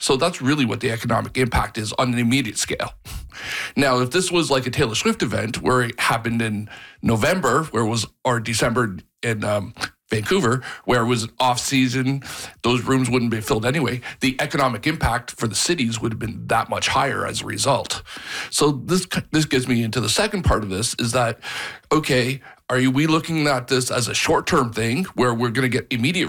So that's really what the economic impact is on an immediate scale. Now, if this was like a Taylor Swift event where it happened in November, or December in Vancouver, where it was off season, those rooms wouldn't be filled anyway. The economic impact for the cities would have been that much higher as a result. So this gets me into the second part of this, is that, okay, we looking at this as a short-term thing where we're going to get immediate